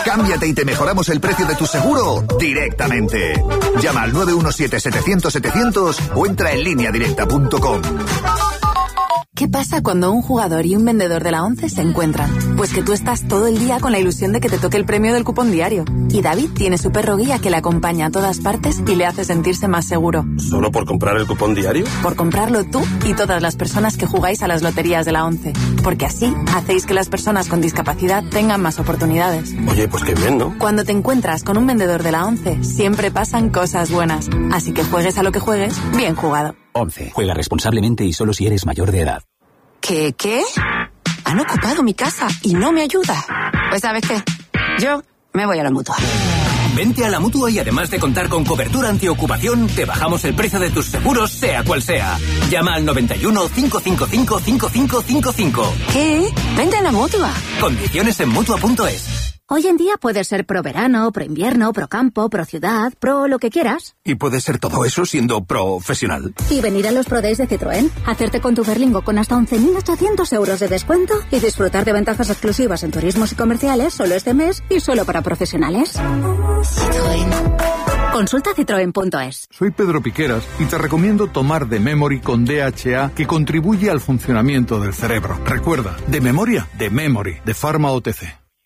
Cámbiate y te mejoramos el precio de tu seguro directamente. Llama al 917-700-700 o entra en lineadirecta.com. ¿Qué pasa cuando un jugador y un vendedor de la ONCE se encuentran? Pues que tú estás todo el día con la ilusión de que te toque el premio del cupón diario. Y David tiene su perro guía que le acompaña a todas partes y le hace sentirse más seguro. ¿Solo por comprar el cupón diario? Por comprarlo tú y todas las personas que jugáis a las loterías de la ONCE. Porque así hacéis que las personas con discapacidad tengan más oportunidades. Oye, pues qué bien, ¿no? Cuando te encuentras con un vendedor de la ONCE, siempre pasan cosas buenas. Así que juegues a lo que juegues, bien jugado. 11. Juega responsablemente y solo si eres mayor de edad. ¿Qué? Han ocupado mi casa y no me ayuda. Pues ¿sabes qué? Yo me voy a la Mutua. Vente a la Mutua y además de contar con cobertura antiocupación, te bajamos el precio de tus seguros, sea cual sea. Llama al 91 555 5555. ¿Qué? Vente a la Mutua. Condiciones en Mutua.es. Hoy en día puedes ser pro verano, pro invierno, pro campo, pro ciudad, pro lo que quieras. Y puedes ser todo eso siendo profesional. Y venir a los Pro Days de Citroën, hacerte con tu Berlingo con hasta 11.800 euros de descuento y disfrutar de ventajas exclusivas en turismos y comerciales solo este mes y solo para profesionales. Citroën. Consulta citroen.es. Soy Pedro Piqueras y te recomiendo tomar The Memory con DHA, que contribuye al funcionamiento del cerebro. Recuerda, de memoria, The Memory, de Pharma OTC.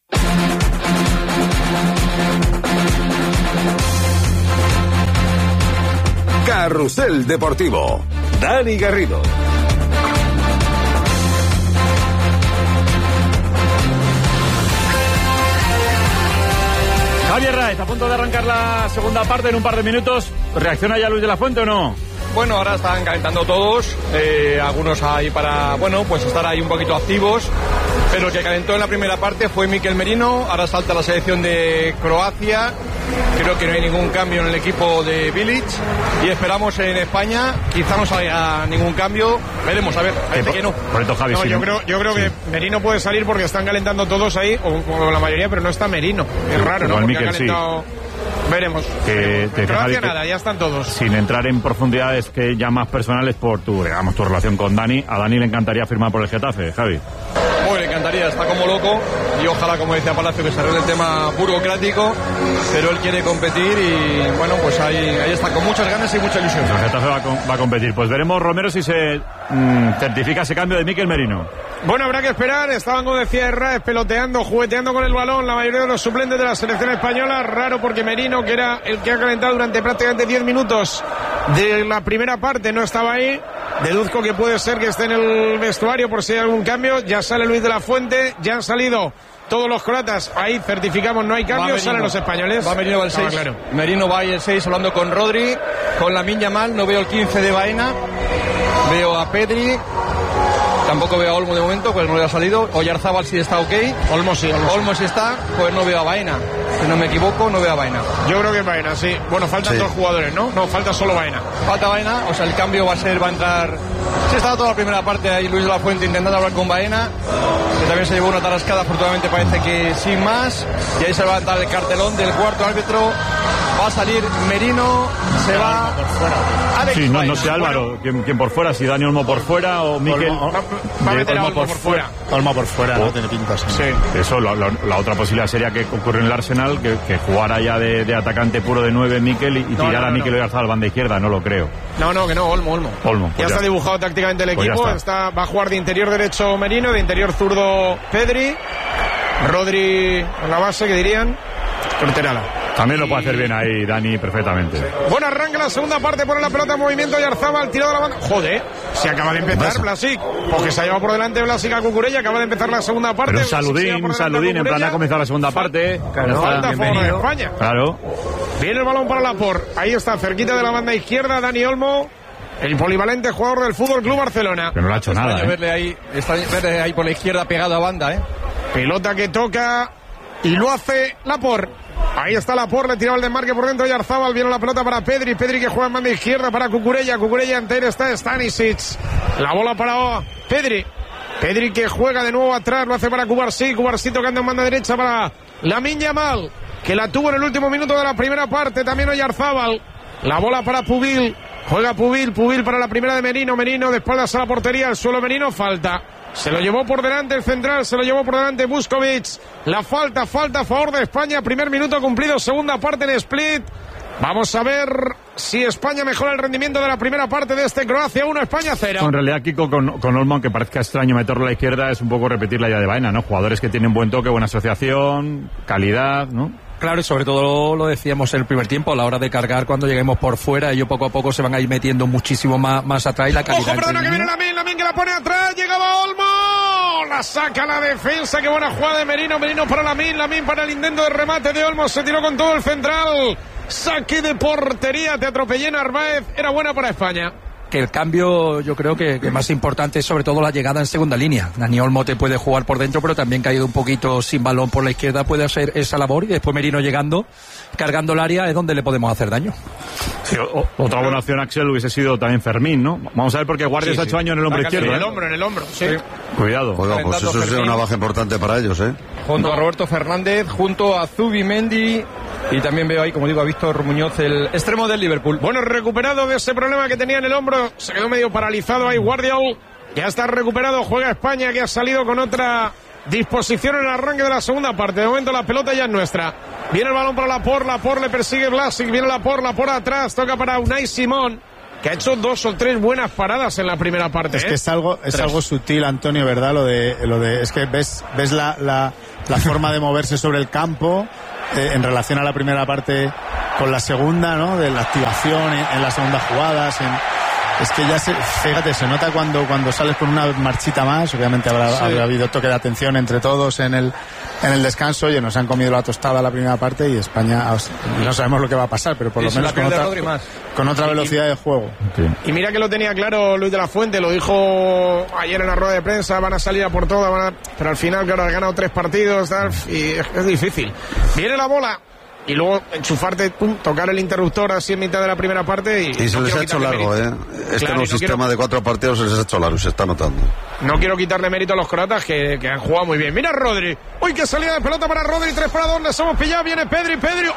Carrusel Deportivo. Dani Garrido. Javier Raez, a punto de arrancar la segunda parte en un par de minutos. ¿Reacciona ya Luis de la Fuente o no? Bueno, ahora están calentando todos, algunos ahí para, bueno, pues estar ahí un poquito activos, pero el que calentó en la primera parte fue Mikel Merino. Ahora salta la selección de Croacia, creo que no hay ningún cambio en el equipo de Bilic y esperamos en España, quizá no salga ningún cambio, veremos, a ver, parece que no. Por esto, Javi, no, sí, yo creo que Merino puede salir porque están calentando todos ahí, o la mayoría, pero no está Merino, es raro, ¿no? Porque Mikel, ha calentado... Sí. Veremos. Croacia nada, ya están todos. Sin entrar en profundidades que ya más personales por tu relación con Dani, a Dani le encantaría firmar por el Getafe, Javi. Le encantaría, está como loco y ojalá, como decía Palacio, que se arregle el tema burocrático, pero él quiere competir y bueno, pues ahí está, con muchas ganas y mucha ilusión. El Getafe va a competir. Pues veremos, Romero, si se certifica ese cambio de Mikel Merino. Bueno, habrá que esperar. Estaban, como decía Herrera, peloteando, jugueteando con el balón la mayoría de los suplentes de la selección española. Raro porque Merino, que era el que ha calentado durante prácticamente 10 minutos de la primera parte, no estaba ahí. Deduzco que puede ser que esté en el vestuario por si hay algún cambio. Ya sale Luis de la Fuente, ya han salido todos los croatas. Ahí certificamos, no hay cambios, salen los españoles. Va Merino, va el 6. Claro. Merino va ahí el 6 hablando con Rodri, con Lamine Yamal. No veo el 15 de Baena, veo a Pedri. Tampoco veo a Olmo de momento, pues no le ha salido. Oyarzábal sí está ok. Olmo sí está, pues no veo a Baena. Si no me equivoco, no veo a Baena. Yo creo que Baena, sí. Bueno, faltan dos jugadores, ¿no? No, falta solo Baena. Falta Baena, o sea, el cambio va a entrar... Sí, estaba toda la primera parte ahí Luis de la Fuente intentando hablar con Baena, que también se llevó una tarascada, afortunadamente parece que sin más. Y ahí se va a dar el cartelón del cuarto árbitro. Va a salir Merino, se va por fuera. Sí, no sé, Álvaro, ¿quién por fuera? Si Dani Olmo por fuera o Mikel... Va a meter a Olmo por fuera. Olmo por fuera, no tiene pinta. Sí. Eso, la otra posibilidad sería que ocurre en el Arsenal, que jugara ya de atacante puro de 9 Mikel y tirara a Mikel Oyarzabal banda izquierda, no lo creo. No, Olmo. Pues ya está dibujado tácticamente el equipo, va a jugar de interior derecho Merino, de interior zurdo Pedri, Rodri en la base, que dirían, Corterala. También lo puede hacer bien ahí Dani perfectamente. Bueno, arranca la segunda parte, pone la pelota en movimiento Oyarzabal, tirado a la banda. Joder, se acaba de empezar Blasic, porque se ha llevado por delante Blasic a Cucurella, acaba de empezar la segunda parte. Pero un saludín, en plan ha comenzado la segunda parte. Falta a favor de España. Claro. Viene el balón para Laporte, ahí está, cerquita de la banda izquierda, Dani Olmo, el polivalente jugador del Fútbol Club Barcelona. Que no le ha hecho nada, verle ahí por la izquierda pegado a banda, Pelota que toca y lo hace Laporte. Ahí está Laporte, le tiraba el desmarque por dentro Oyarzabal, viene la pelota para Pedri que juega en banda izquierda para Cucurella entero está Stanisic. La bola para Pedri que juega de nuevo atrás, lo hace para Cubarsí tocando en banda derecha para Lamine Yamal, que la tuvo en el último minuto de la primera parte, también Oyarzabal. La bola para Pubil, juega Pubil para la primera de Merino de espaldas a la portería, el suelo Merino, falta Se lo llevó por delante el central, se lo llevó por delante Vuskovic. La falta a favor de España. Primer minuto cumplido, segunda parte en Split. Vamos a ver si España mejora el rendimiento de la primera parte de este Croacia 1, España 0. En realidad, Kiko, con Olmo, aunque parezca extraño meterlo a la izquierda, es un poco repetir la idea de Baena, ¿no? Jugadores que tienen buen toque, buena asociación, calidad, ¿no? Claro, y sobre todo lo decíamos en el primer tiempo, a la hora de cargar cuando lleguemos por fuera, ellos poco a poco se van a ir metiendo muchísimo más atrás y la calidad. ¡Ojo, perdona, que viene Lamin que la pone atrás! ¡Llegaba Olmo! La saca la defensa, qué buena jugada de Merino para Lamin para el intento de remate de Olmo, se tiró con todo el central. Saque de portería, te atropellé Narváez, era buena para España. Que el cambio yo creo que más importante es sobre todo la llegada en segunda línea. Dani Olmo te puede jugar por dentro, pero también que ha ido un poquito sin balón por la izquierda, puede hacer esa labor, y después Merino llegando, cargando el área, es donde le podemos hacer daño. Sí, otra buena opción, Axel, hubiese sido también Fermín, ¿no? Vamos a ver, porque Guardia ha hecho daño en el hombro izquierdo. En el hombro, sí. Cuidado. Oiga, pues eso es una baja importante para ellos, ¿eh? Junto a Roberto Fernández, junto a Zubimendi, y también veo ahí, como digo, a Víctor Muñoz, el extremo del Liverpool. Bueno, recuperado de ese problema que tenía en el hombro, se quedó medio paralizado ahí Guardiol. Ya está recuperado, juega España, que ha salido con otra disposición en el arranque de la segunda parte. De momento la pelota ya es nuestra. Viene el balón para Laporte le persigue Vlasic, viene Laporte atrás, toca para Unai Simón, que ha hecho 2 o 3 buenas paradas en la primera parte. Es que es algo sutil, Antonio, ¿verdad? Lo de es que ves la forma de moverse sobre el campo en relación a la primera parte con la segunda, ¿no? De la activación en las segundas jugadas. Es que ya fíjate, se nota cuando sales con una marchita más. Obviamente habrá habido toque de atención entre todos en el descanso. Oye, nos han comido la tostada la primera parte y España no sabemos lo que va a pasar, pero por lo menos con otra velocidad de juego. Sí. Y mira que lo tenía claro Luis de la Fuente, lo dijo ayer en la rueda de prensa, van a salir a por todas, pero al final, claro, han ganado 3 partidos, y es difícil. Viene la bola. Y luego enchufarte, tocar el interruptor así en mitad de la primera parte y se les ha hecho largo, Este nuevo sistema de 4 partidos se les ha hecho largo, se está notando. No quiero quitarle mérito a los croatas que han jugado muy bien. Mira Rodri, uy, qué salida de pelota para Rodri, 3 para 2, les hemos pillado, viene Pedri,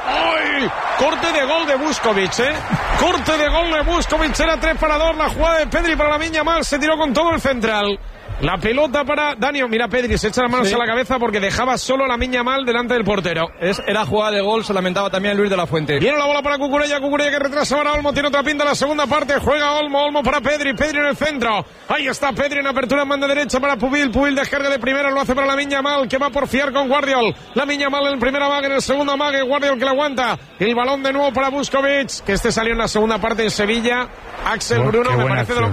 uy, corte de gol de Vuskovic, corte de gol de Vuskovic, era 3 para 2, la jugada de Pedri para Lamine Yamal, se tiró con todo el central. La pelota para Dani, mira Pedri, se echa las manos a la cabeza porque dejaba solo a Lamine Yamal delante del portero. Era jugada de gol, se lamentaba también Luis de la Fuente. Viene la bola para Cucurella que retrasa para Olmo, tiene otra pinta en la segunda parte, juega Olmo para Pedri en el centro. Ahí está Pedri en apertura en banda derecha para Pubil descarga de primera, lo hace para Lamine Yamal, que va por fiar con Guardiol. Lamine Yamal en el primer amague, en el segundo amague, Guardiol que la aguanta. El balón de nuevo para Vuskovic, que salió en la segunda parte en Sevilla. Axel Bruno, me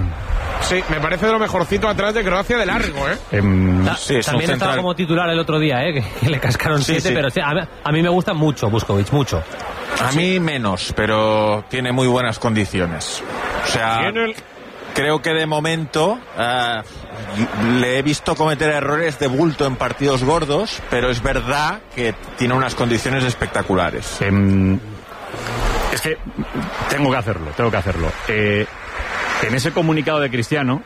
parece de lo mejorcito atrás de Croacia de largo, también estaba como titular el otro día, que le cascaron 7, pero a mí me gusta mucho Vuskovic, mucho. A mí menos, pero tiene muy buenas condiciones. O sea, creo que de momento le he visto cometer errores de bulto en partidos gordos, pero es verdad que tiene unas condiciones espectaculares. Es que tengo que hacerlo. En ese comunicado de Cristiano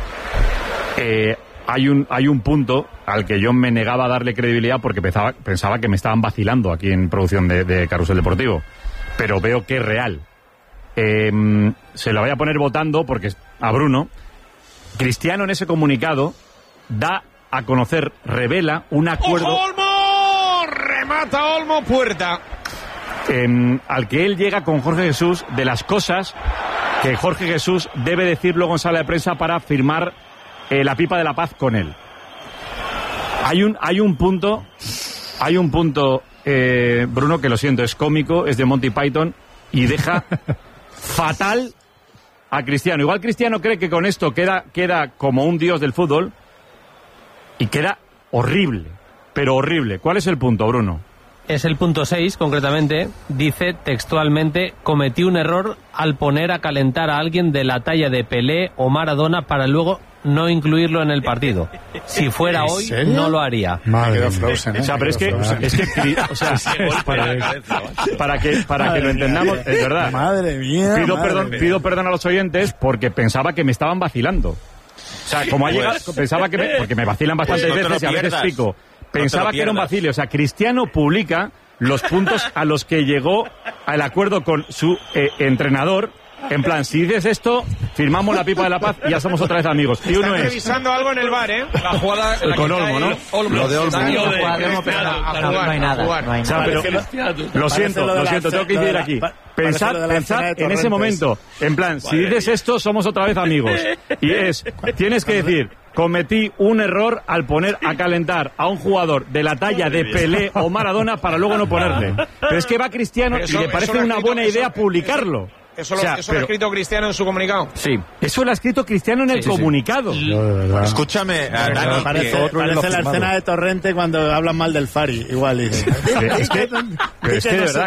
hay un punto al que yo me negaba a darle credibilidad porque pensaba que me estaban vacilando aquí en producción de Carrusel Deportivo, pero veo que es real. Se lo voy a poner votando porque a Bruno. Cristiano en ese comunicado da a conocer, revela un acuerdo. ¡Ojo, Olmo! Remata Olmo, puerta. Al que él llega con Jorge Jesús, de las cosas que Jorge Jesús debe decir luego en sala de prensa para firmar la pipa de la paz con él. Hay un punto, Bruno, que lo siento, es cómico, es de Monty Python y deja fatal a Cristiano. Igual Cristiano cree que con esto queda como un dios del fútbol y queda horrible, pero horrible. ¿Cuál es el punto, Bruno? Es el punto 6, concretamente. Dice textualmente: cometí un error al poner a calentar a alguien de la talla de Pelé o Maradona para luego no incluirlo en el partido. Si fuera hoy, no lo haría. Madre Frozen, o sea, pero es que para que lo entendamos, es verdad. Madre mía. Pido perdón a los oyentes porque pensaba que me estaban vacilando. O sea, como ha llegado, pensaba que porque me vacilan bastantes veces y a veces pico. Pensaba que era un vacilio. O sea, Cristiano publica los puntos a los que llegó al acuerdo con su entrenador En plan, si dices esto, firmamos la pipa de la paz y ya somos otra vez amigos. Y uno es... revisando algo en el bar, ¿eh? La jugada... Con Olmo, ¿no? Lo de Olmo. No hay nada. Lo siento, tengo que incidir aquí. Pensad en ese momento. En plan, si dices esto, somos otra vez amigos. Y tienes que decir, cometí un error al poner a calentar a un jugador de la talla de Pelé o Maradona para luego no ponerle. Pero es que va Cristiano y le parece una buena idea publicarlo. Eso lo ha escrito Cristiano en su comunicado. Sí, eso lo ha escrito Cristiano en el comunicado. Escúchame, Dani, parece la escena de Torrente cuando hablan mal del Fari, igual. Es que de verdad,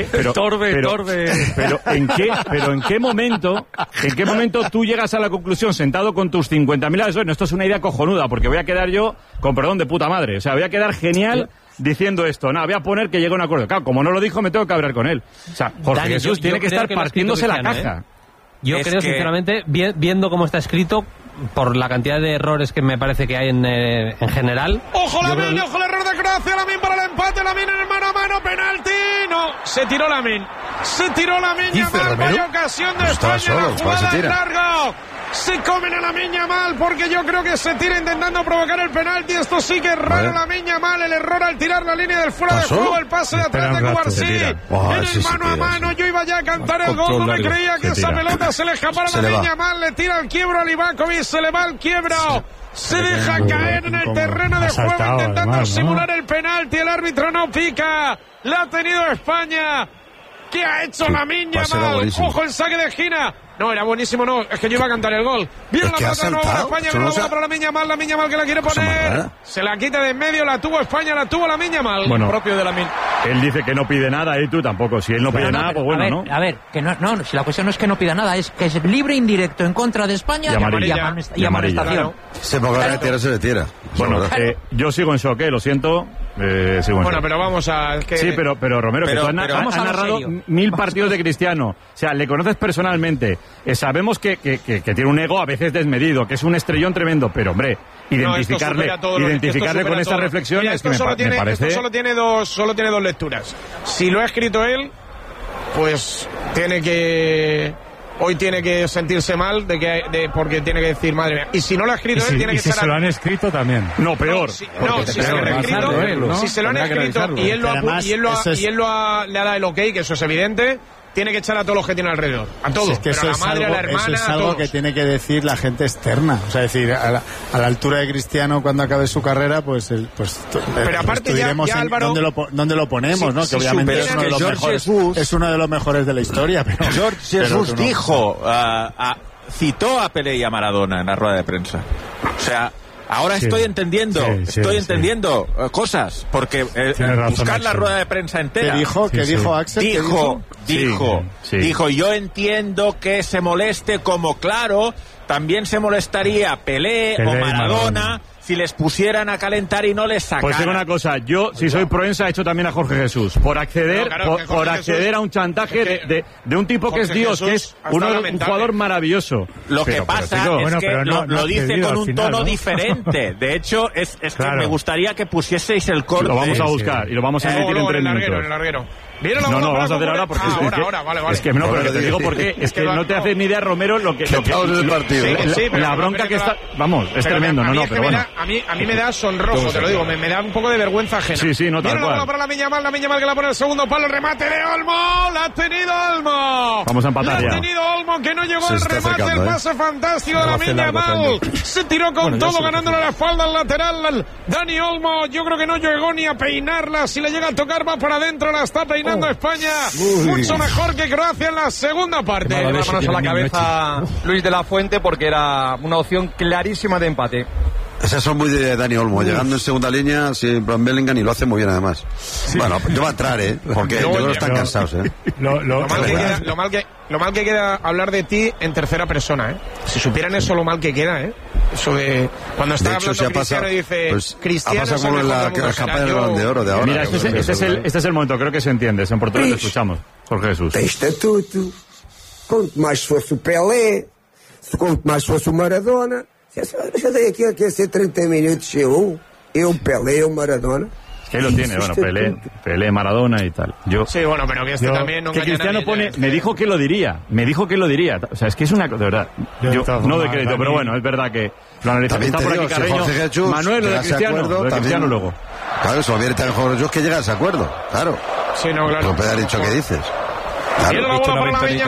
pero ¿en qué momento tú llegas a la conclusión sentado con tus 50.000 asesores? No, esto es una idea cojonuda, porque voy a quedar yo, con perdón, de puta madre. O sea, voy a quedar genial diciendo esto. No, voy a poner que llegue a un acuerdo. Claro, como no lo dijo, me tengo que hablar con él. O sea, Jorge Dani, Jesús tiene que estar partiéndose la caja. Yo creo, sinceramente, viendo cómo está escrito, por la cantidad de errores que me parece que hay en general... ¡Ojo Lamine! ¡Ojo el error de Croacia! Lamine para el empate, Lamine en el mano a mano, penalti. No, se tiró Lamine. Yamal, vaya ocasión de España, la jugada en largo. Se comen a Lamine Yamal porque yo creo que se tira intentando provocar el penalti. Esto sí que es raro, Lamine Yamal, el error al tirar la línea del fuera de juego, el pase de atrás de Cubarsí. En el mano a mano, yo iba ya a cantar el gol, no me creía que esa pelota se le escapara a Lamine Yamal, le tira el quiebro a Livakovic, se le va el quiebro. Se deja caer en el terreno de juego intentando simular el penalti, el árbitro no pica. La ha tenido España. ¿Qué ha hecho Lamine Yamal? Ojo el saque de esquina. No, era buenísimo, no. Es que yo iba a cantar el gol. Viene la pelota de nuevo para España. Viene la bola para Lamine Yamal que la quiere poner. Se la quita de en medio, la tuvo España, la tuvo Lamine Yamal. Bueno, propio de Lamine. Él dice que no pide nada y tú tampoco. Si él no pide nada, pues bueno, ¿no? A ver, que no, si la cuestión no es que no pida nada, es que es libre indirecto en contra de España y amonestación. Se ponga la tierra, se le tira. Bueno, yo sigo en shock, lo siento. Bueno, pero vamos a... Sí, pero Romero, que tú has narrado 1000 partidos de Cristiano. O sea, le conoces personalmente. Sabemos que tiene un ego a veces desmedido, que es un estrellón tremendo, pero hombre, identificarle con estas reflexiones, mira, que me parece... Esto solo tiene dos lecturas. Si lo ha escrito él, pues hoy tiene que sentirse mal porque tiene que decir, madre mía. Y si no lo ha escrito él, tiene que estar... si se lo han escrito también. No, peor. Si se lo han escrito y él le ha dado el ok, que eso es evidente, tiene que echar a todos los que tiene alrededor. A todos. Es que a la madre, a la hermana, eso es algo que tiene que decir la gente externa. O sea, decir, a la altura de Cristiano, cuando acabe su carrera, pero aparte diremos ya Álvaro, dónde lo ponemos, ¿no? Que obviamente es uno de los mejores. Es uno de los mejores de la historia. Pero George Jesús dijo, citó a Pelé y a Maradona en la rueda de prensa. O sea, ahora estoy entendiendo cosas, porque buscar la rueda de prensa entera. ¿Qué dijo Axel? Dijo, yo entiendo que se moleste, como claro, también se molestaría Pelé o Maradona si les pusieran a calentar y no les sacaran. Pues digo una cosa, yo, si soy proensa, he hecho también a Jorge Jesús, por acceder a un chantaje de un tipo que es Dios, que es un jugador maravilloso. Lo que pasa es que lo dice con un tono diferente. De hecho, es que me gustaría que pusieseis el corte. Lo vamos a buscar y lo vamos a emitir en 3 minutos. En el larguero. No, vamos a hacer ahora porque vale. Es que no, pero te digo por qué. Es que no te haces ni idea, Romero, lo que la bronca que está... Vamos, es tremendo, pero bueno. A mí me da sonrojo, te lo digo, me da un poco de vergüenza ajena. Sí, no, tal cual. Viene la bola para Lamine Yamal que la pone el segundo palo, el remate de Olmo, la ha tenido Olmo. Vamos a empatar ya. La ha tenido Olmo, que no llegó al remate, el pase fantástico de Lamine Yamal. Se tiró con todo, ganándole la espalda al lateral. Dani Olmo, yo creo que no llegó ni a peinarla, si le llega a tocar va para adentro, la está peinando España. Mucho mejor que Croacia en la segunda parte. Manos a la cabeza Luis de la Fuente, porque era una opción clarísima de empate. Esas son muy de Dani Olmo, llegando en segunda línea, sin plan Bellingham, y lo hace muy bien además. Sí. Bueno, yo va a entrar, porque yo creo que están cansados, Lo mal que queda hablar de ti en tercera persona, Si supieran eso, lo mal que queda, Eso de cuando está hablando Cristiano y dice, Cristiano ha pasado como en la campaña del Balón de Oro de ahora. Mira, este es el momento, creo que se entiende, en portugués lo escuchamos, Jorge Jesús. Tem estatuto, quanto mais fosse o Pelé, quanto mais fosse o Maradona. Eu dei aqui a ser 30 minutos, eu Pelé, eu Maradona. Él lo tiene, bueno, Pelé, Maradona y tal. Sí, bueno, pero que también no que Cristiano pone, me dijo que lo diría. O sea, es que es una cosa, de verdad. Yo no doy crédito, pero bueno, es verdad que lo analizamos. Está por aquí Carreño. Manuel, lo de Cristiano luego. Claro, eso viene tan mejor yo que llega a ese acuerdo, claro. Sí, no, claro. No puede haber dicho que dices. Claro. Ha dicho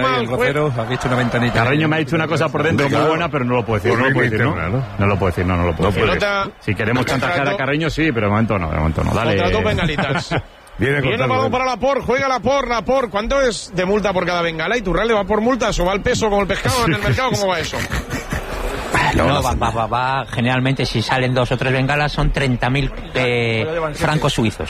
una ventanita. Carreño me ha dicho una cosa por dentro muy buena, pero no lo puedo decir. No lo puedo decir. Si queremos chantajear a Carreño, sí, pero de momento no. Dale. Contrato bengalitas. Viene el balón para Laporte, juega Laporte. ¿Cuánto es de multa por cada bengala? ¿Y Turral le va por multas o va el peso como el pescado en el mercado? ¿Cómo va eso? No, va. Generalmente, si salen 2 o 3 bengalas, son 30.000 francos suizos.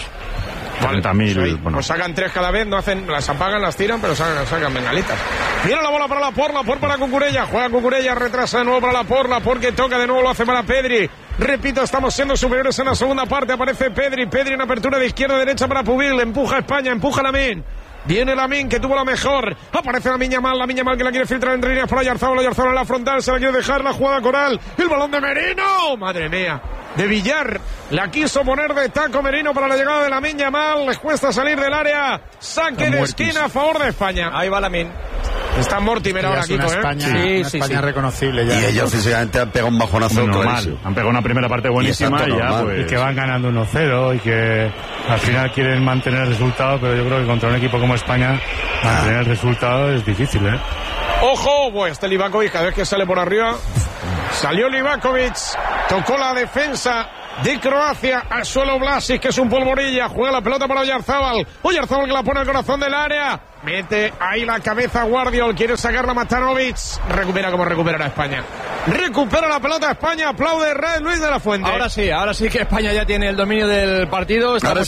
40.000. Bueno. Pues sacan 3 cada vez, no hacen, las apagan, las tiran, pero sacan bengalitas. Viene la bola para Laporte para Cucurella. Juega Cucurella, retrasa de nuevo para Laporte que toca de nuevo, lo hace para Pedri. Repito, estamos siendo superiores en la segunda parte. Aparece Pedri en apertura de izquierda a derecha para Pubil. Empuja a España, empuja Lamine. Viene Lamine, que tuvo la mejor. Aparece la Miña Mal que la quiere filtrar entre líneas para Oyarzabal en la frontal, se la quiere dejar, la jugada Coral. El balón de Merino, madre mía. De Villar, la quiso poner de taco Merino para la llegada de la Miña Mal. Les cuesta salir del área. Saque de esquina a favor de España. Ahí va Lamine. Está Mortimer ahora, Kiko, España reconocible ya. Y ellos físicamente han pegado un bajonazo normal. Han pegado una primera parte buenísima y ya pues... Y que van ganando 1-0 y que al final quieren mantener el resultado, pero yo creo que contra un equipo como España mantener el resultado es difícil, ¿eh? ¡Ojo! Pues este Livakovic, cada vez que sale por arriba, salió Livakovic, tocó la defensa de Croacia, al suelo Vlasic, que es un polvorilla, juega la pelota para Oyarzabal que la pone al corazón del área, mete ahí la cabeza Guardiol, quiere sacarla Matanovic, recupera como recuperará España. Recupera la pelota España, aplaude Luis de la Fuente. Ahora sí que España ya tiene el dominio del partido, estamos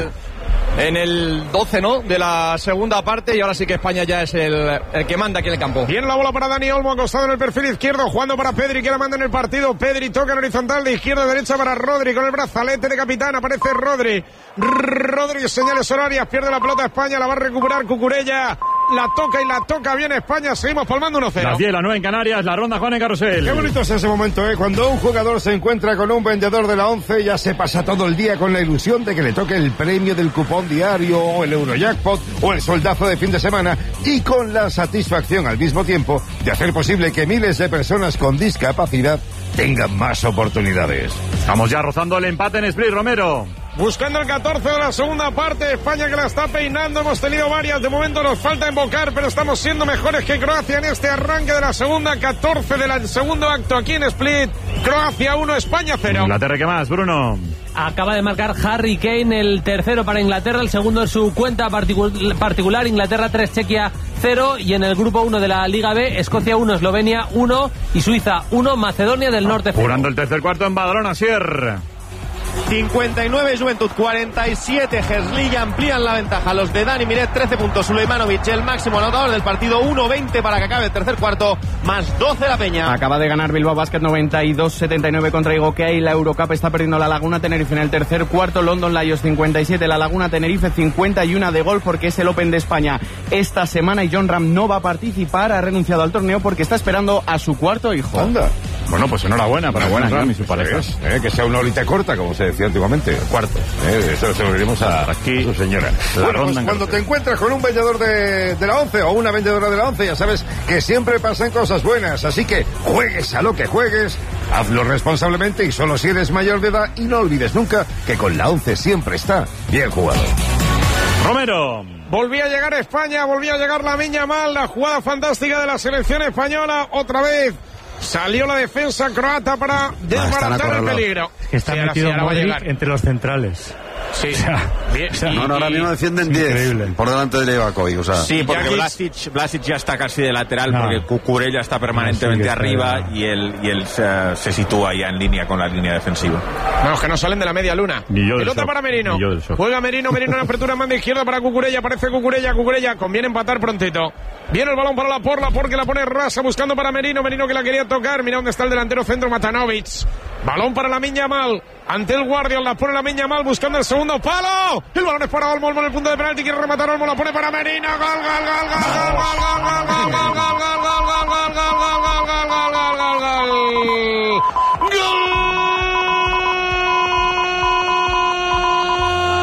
en el 12, ¿no?, de la segunda parte, y ahora sí que España ya es el que manda aquí en el campo. Viene la bola para Dani Olmo, acostado en el perfil izquierdo, jugando para Pedri, que la manda en el partido. Pedri toca en horizontal de izquierda a derecha para Rodri, con el brazalete de capitán, aparece Rodri, señales horarias, pierde la pelota España, la va a recuperar Cucurella, la toca bien España, seguimos palmando 1-0. Las 10, la 9 en Canarias, la ronda Juan en Carrusel. Qué bonito es ese momento, cuando un jugador se encuentra con un vendedor de la 11, ya se pasa todo el día con la ilusión de que le toque el premio del cupón diario, o el Eurojackpot, o el soldazo de fin de semana, y con la satisfacción al mismo tiempo de hacer posible que miles de personas con discapacidad tengan más oportunidades. Estamos ya rozando el empate en Split, Romero. Buscando el 14 de la segunda parte, España que la está peinando, hemos tenido varias, de momento nos falta invocar, pero estamos siendo mejores que Croacia en este arranque de la segunda, 14 del segundo acto aquí en Split, Croacia 1, España 0. Inglaterra, ¿qué más, Bruno? Acaba de marcar Harry Kane el tercero para Inglaterra, el segundo en su cuenta particular, Inglaterra 3, Chequia 0, y en el grupo 1 de la Liga B, Escocia 1, Eslovenia 1 y Suiza 1, Macedonia del Norte 0. Jurando el tercer cuarto en Badalona, Sier. 59 Juventud, 47 Herzliya, amplían la ventaja los de Dani Miret, 13 puntos Sulejmanovic, el máximo anotador del partido, 1-20 para que acabe el tercer cuarto, más 12 la Peña. Acaba de ganar Bilbao Basket 92-79 contra Igoquea, y la Eurocup está perdiendo la Laguna Tenerife en el tercer cuarto. London Lions 57, la Laguna Tenerife 51 de golf, porque es el Open de España esta semana y John Ram no va a participar, ha renunciado al torneo porque está esperando a su cuarto hijo. Anda. Bueno, pues enhorabuena para John Ram y su pareja. Que sea una horita corta, como se decía antiguamente. El cuarto. Eso se lo diremos a su señora. Bueno, pues cuando te encuentras con un vendedor de la 11 o una vendedora de la 11, ya sabes que siempre pasan cosas buenas. Así que juegues a lo que juegues, hazlo responsablemente y solo si eres mayor de edad. Y no olvides nunca que con la 11 siempre está bien jugado. Romero. Volvía a llegar España, volvía a llegar la Miña Mal, la jugada fantástica de la selección española. Otra vez salió la defensa croata para desbaratar el peligro. Está metido Modric entre los centrales. Sí, ahora mismo defienden 10 por delante de Livakovic, sí, porque Vlasic ya está casi de lateral, porque Cucurella está permanentemente arriba y él se sitúa ya en línea con la línea defensiva. No, que no salen de la media luna. Pelota para Merino. Juega Merino en apertura en banda izquierda para Cucurella, aparece Cucurella, conviene empatar prontito. Viene el balón para Laporte que la pone rasa buscando para Merino que la quería tocar. Mira dónde está el delantero centro Matanovic. Balón para la Miña Mal. Ante el Guardiol la pone la Miña Mal buscando el segundo palo. El balón es para Olmo en el punto de penalti. Quiere rematar Olmo, la pone para Merino. Gol.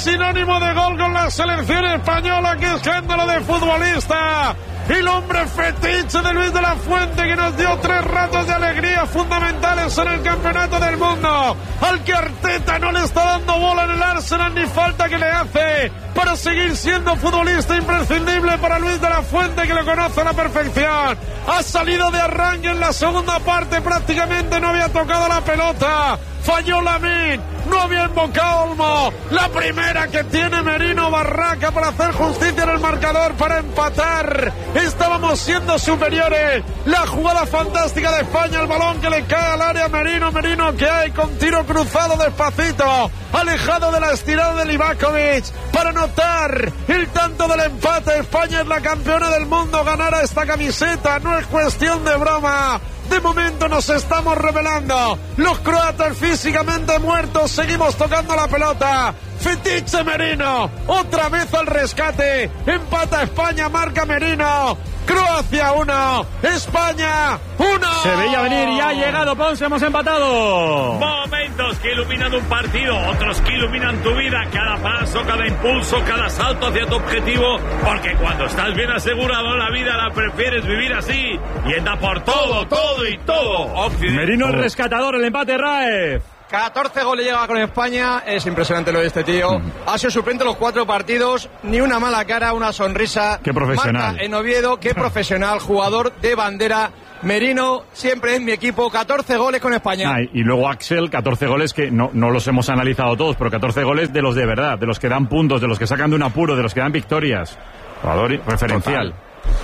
sinónimo de gol con la selección española. ¡Qué escándalo de futbolista! El hombre fetiche de Luis de la Fuente, que nos dio 3 ratos de alegría fundamentales en el campeonato del mundo, al que Arteta no le está dando bola en el Arsenal ni falta que le hace para seguir siendo futbolista imprescindible para Luis de la Fuente, que lo conoce a la perfección. Ha salido de arranque en la segunda parte, prácticamente no había tocado la pelota. Falló Lamine, no había invocado Olmo. La primera que tiene Merino Barraca para hacer justicia en el marcador, para empatar. Estábamos siendo superiores. La jugada fantástica de España, el balón que le cae al área. Merino que hay con tiro cruzado despacito, alejado de la estirada de Livakovic, para anotar el tanto del empate. España es la campeona del mundo. Ganar a esta camiseta no es cuestión de broma. De momento nos estamos revelando. Los croatas físicamente muertos, seguimos tocando la pelota. Fetiche Merino, otra vez al rescate. Empata España, marca Merino. Croacia 1, España 1. Se veía venir y ha llegado Ponce, hemos empatado. Momentos que iluminan un partido, otros que iluminan tu vida. Cada paso, cada impulso, cada salto hacia tu objetivo. Porque cuando estás bien asegurado, la vida la prefieres vivir así. Y anda por todo, todo y todo. Merino el rescatador, el empate Raef. 14 goles llega con España, es impresionante lo de este tío. Ha sido suplente los 4 partidos, ni una mala cara, una sonrisa. Qué profesional. Marca en Oviedo, qué profesional, jugador de bandera. Merino siempre en mi equipo, 14 goles con España. Y luego Axel, 14 goles que no los hemos analizado todos, pero 14 goles de los de verdad, de los que dan puntos, de los que sacan de un apuro, de los que dan victorias. Jugador referencial.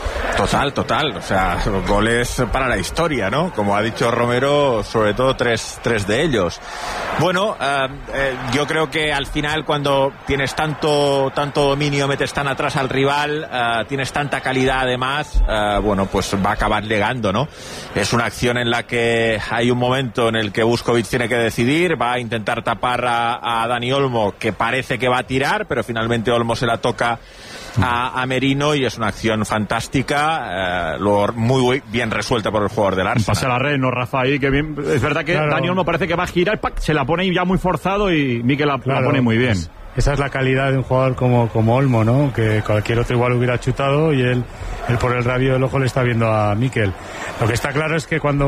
Total. O sea, goles para la historia, ¿no? Como ha dicho Romero, sobre todo tres de ellos. Bueno, yo creo que al final cuando tienes tanto dominio, metes tan atrás al rival, tienes tanta calidad además, bueno, pues va a acabar llegando, ¿no? Es una acción en la que hay un momento en el que Vuskovic tiene que decidir, va a intentar tapar a Dani Olmo, que parece que va a tirar, pero finalmente Olmo se la toca a Merino y es una acción fantástica, luego muy bien resuelta por el jugador del Arsenal. Pasa la red, ¿no, Rafa? Ahí, que bien. Es verdad que Dani Olmo parece que va a girar, se la pone ya muy forzado y Mikel la pone muy bien. Esa es la calidad de un jugador como Olmo, ¿no? Que cualquier otro igual hubiera chutado y él por el rabillo del ojo le está viendo a Mikel. Lo que está claro es que cuando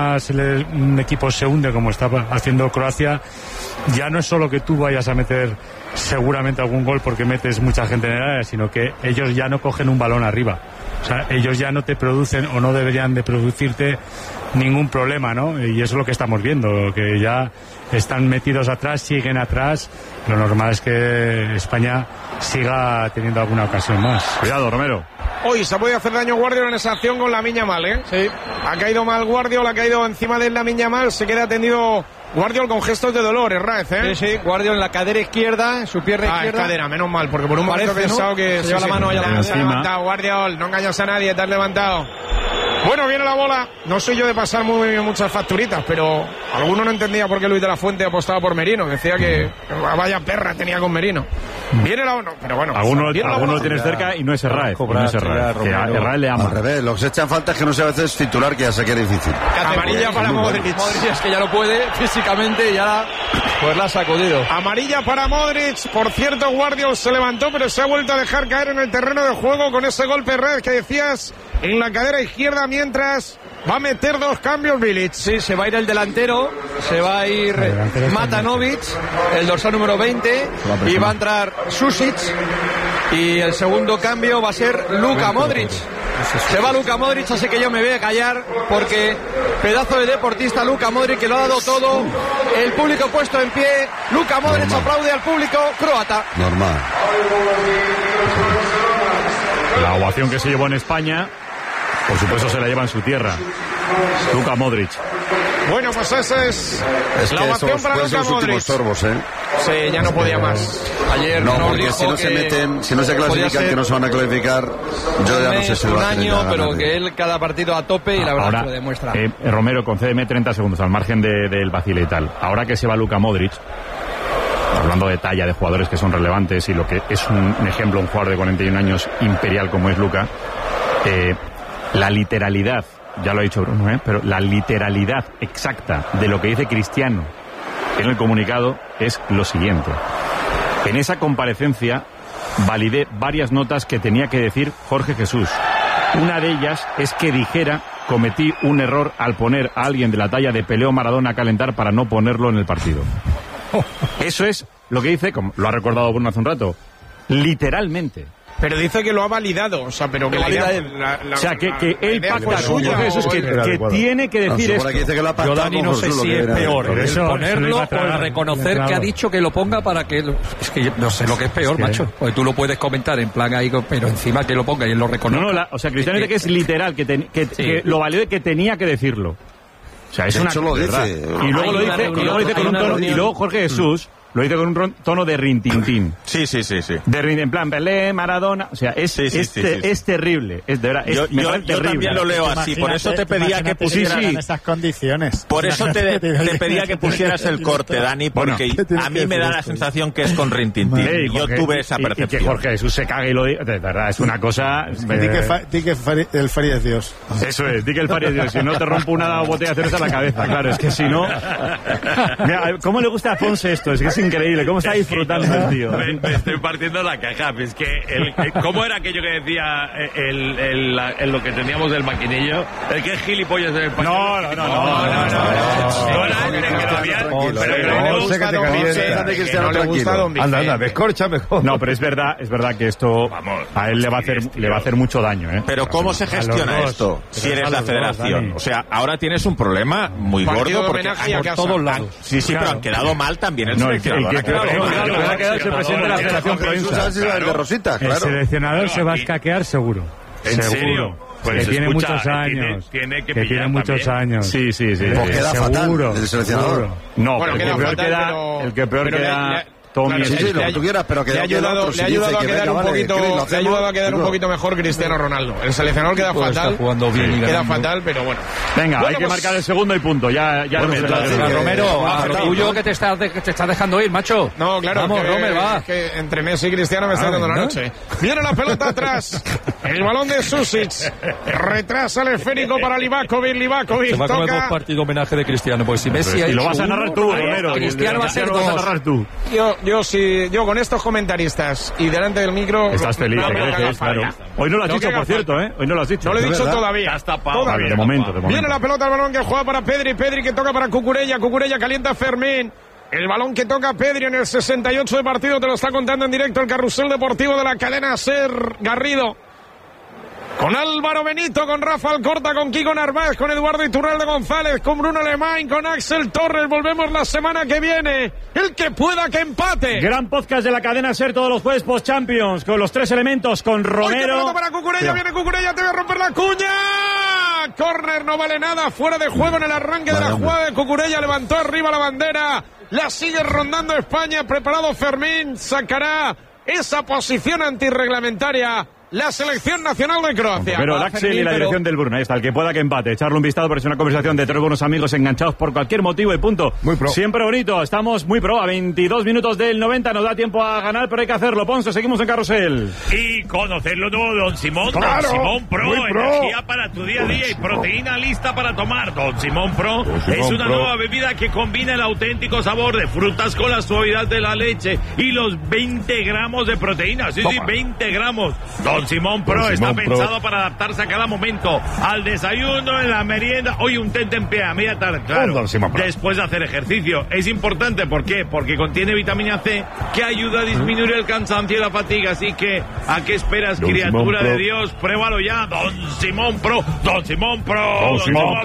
un equipo se hunde, como está haciendo Croacia, ya no es solo que tú vayas a meter seguramente algún gol porque metes mucha gente en el área, sino que ellos ya no cogen un balón arriba. O sea, ellos ya no te producen o no deberían de producirte ningún problema, ¿no? Y eso es lo que estamos viendo, que ya están metidos atrás, siguen atrás. Lo normal es que España siga teniendo alguna ocasión más. Cuidado, Romero. Hoy se puede hacer daño Guardiola en esa acción con Lamine Yamal, ¿eh? Sí. Ha caído mal Guardiola, ha caído encima de Lamine Yamal, se queda atendido Guardiola con gestos de dolor, Raez, ¿eh? Sí, Guardiola en la cadera izquierda, su pierna izquierda. Es cadera, menos mal, porque por un momento he pensado que se lleva la mano allá a la Te has levantado, Guardiola, no engañas a nadie, te has levantado. Bueno, viene la bola. No soy yo de pasar muchas facturitas, pero alguno no entendía por qué Luis de la Fuente apostaba por Merino. Decía que vaya perra tenía con Merino. Viene la bola, pero bueno. Alguno lo tienes cerca y no es Herráez. No es Herráez. Que Herráez le ama. Al revés, lo que se echan falta es que no sea a veces titular, que ya sé que es difícil. Amarilla para Modric. Modric es que ya lo puede físicamente, ya pues la ha sacudido. Amarilla para Modric. Por cierto, Guardiola se levantó, pero se ha vuelto a dejar caer en el terreno de juego con ese golpe Herráez que decías en la cadera izquierda, mientras va a meter 2 cambios Bilic. Sí, se va a ir el delantero, se va a ir Matanovic, el dorsal número 20, y va a entrar Susic, y el segundo cambio va a ser Luka Modric. Se va Luka Modric, así que yo me voy a callar, porque pedazo de deportista Luka Modric, que lo ha dado todo. El público puesto en pie, Luka Modric aplaude al público croata. Normal. La ovación que se llevó en España, por supuesto, se la lleva en su tierra. Luka Modric. Bueno, pues esa es la ovación para Luka Modric. Sorbos, ¿eh? Sí, ya no podía más. Ayer no, porque si no se meten, si no se clasifican, que no se van a clasificar, yo ya no sé si un año, pero que él cada partido a tope y la verdad que lo demuestra. Romero, concédeme 30 segundos al margen del vacile y tal. Ahora que se va Luka Modric, hablando de talla de jugadores que son relevantes y lo que es un ejemplo, un jugador de 41 años imperial como es Luka, la literalidad, ya lo ha dicho Bruno, pero la literalidad exacta de lo que dice Cristiano en el comunicado es lo siguiente: En esa comparecencia validé varias notas que tenía que decir Jorge Jesús. Una de ellas es que dijera: cometí un error al poner a alguien de la talla de Pelé o Maradona a calentar para no ponerlo en el partido. Eso es lo que dice, como lo ha recordado Bruno hace un rato, literalmente. Pero dice que lo ha validado, o sea, pero que valida él. O sea, que él pacta con Jorge Jesús, que tiene que decir esto. Yo, Dani, no sé si es peor el ponerlo o el reconocer que ha dicho que lo ponga para que... Es que no sé lo que es peor, macho. Porque tú lo puedes comentar en plan ahí, pero encima que lo ponga y él lo reconozca. No, o sea, Cristiano dice que es literal, que lo validó y que tenía que decirlo. O sea, es una cosa. Y luego lo dice con un tono... Y luego Jorge Jesús... Lo dice con un tono de rintintín. Sí. En plan, Pelé, Maradona... O sea, es terrible. Es de verdad, yo también lo leo así. Por eso te pedía que pusieras... en esas condiciones. Por eso te pedía que pusieras el corte, Dani, porque a mí me da la sensación que es con rintintín. Yo tuve esa percepción. Y que Jorge Jesús se cague y lo diga. De verdad, es una cosa... Di que el Fari es Dios. Eso es, di que el Fari es Dios. Si no te rompo una botella de cerveza en la cabeza. Claro, es que si no... Mira, ¿cómo le gusta a Afonso esto? Es que es increíble, cómo está disfrutando el tío. Me estoy partiendo la caja. Es que, ¿cómo era aquello que decía lo que teníamos del maquinillo? El que es gilipollas en el país. No. Anda, descorcha mejor. No, pero es verdad que esto a él le va a hacer mucho daño, ¿eh? Pero ¿cómo se gestiona esto si eres la federación? O sea, ahora tienes un problema muy gordo porque por todos lados. Sí, pero han quedado mal también el seleccionador. El seleccionador se va a escaquear seguro. ¿En serio? Pues que tiene muchos años. Tiene que tiene muchos años. Sí. Pues queda fatal el seleccionador. No, el que peor queda... Lo que tú quieras, pero que le ha ayudado a quedar un poquito mejor Cristiano Ronaldo. El seleccionador queda fatal. Está jugando bien y queda fatal, pero bueno. Venga, hay que marcar el segundo y punto. Ya Romero, tuyo que te estás dejando ir, macho. No, claro. Vamos, Romero, va. Es que entre Messi y Cristiano me está dando la noche. Viene la pelota atrás. El balón de Susic. Retrasa el esférico para Livakovic. Se va a comer 2 partidos homenaje de Cristiano. Pues si Messi y lo vas a narrar tú, Romero. Cristiano va a ser 2. Yo con estos comentaristas y delante del micro... Estás feliz, claro. Hoy no lo has dicho, por cierto, ¿eh? Hoy no lo has dicho. No lo he dicho todavía. Ya está tapado. De momento. Viene la pelota al balón que juega para Pedri que toca para Cucurella calienta a Fermín. El balón que toca Pedri en el 68 de partido, te lo está contando en directo el carrusel deportivo de la cadena SER Garrido. Con Álvaro Benito, con Rafa Alcorta, con Kiko Narváez, con Eduardo Iturralde González, con Bruno Alemán, con Axel Torres. Volvemos la semana que viene. El que pueda que empate. Gran podcast de la cadena SER todos los jueves post-Champions, con los 3 elementos, con Romero. Para Cucurella, viene Cucurella, te voy a romper la cuña. Córner, no vale nada, fuera de juego en el arranque de la jugada de Cucurella. Levantó arriba la bandera, la sigue rondando España. Preparado Fermín, sacará esa posición antirreglamentaria la selección nacional de Croacia. Pero el Axel y la dirección del Bruna, ahí está, el que pueda que empate, echarle un vistazo, pero es una conversación de 3 buenos amigos enganchados por cualquier motivo y punto. Muy pro. Siempre bonito, estamos muy pro, a 22 minutos del 90, nos da tiempo a ganar, pero hay que hacerlo. Ponce, seguimos en carrusel. Y conocerlo nuevo, Don Simón. Claro, Don Simón Pro, pro, energía para tu día a día y proteína lista para tomar. Don Simón Pro es una nueva bebida que combina el auténtico sabor de frutas con la suavidad de la leche y los 20 gramos de proteína. Sí, 20 gramos. Don Simón Pro está pensado para adaptarse a cada momento, al desayuno, en la merienda. Hoy un tentempié a media tarde, claro, después de hacer ejercicio. Es importante, ¿por qué? Porque contiene vitamina C, que ayuda a disminuir el cansancio y la fatiga. Así que, ¿a qué esperas, criatura de Dios? Pruébalo ya, Don Simón Pro, Don Simón Pro, Don Simón